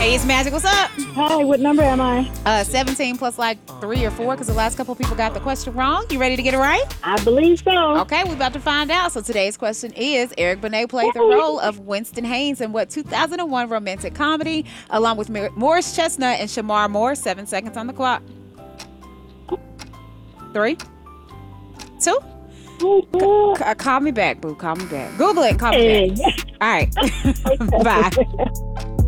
Hey, it's Magic. What's up? Hi, what number am I? 17 plus like 3 or 4 because the last couple people got the question wrong. You ready to get it right? I believe so. Okay, we're about to find out. So today's question is, Eric Benet played the role of Winston Haynes in what 2001 romantic comedy, along with Morris Chestnut and Shamar Moore. 7 seconds on the clock. 3, 2. Call me back, boo. Call me back. Google it and call me back. All right. Bye.